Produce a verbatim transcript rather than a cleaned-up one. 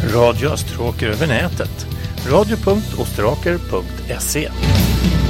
Radio Österåker över nätet. radio punkt österåker punkt se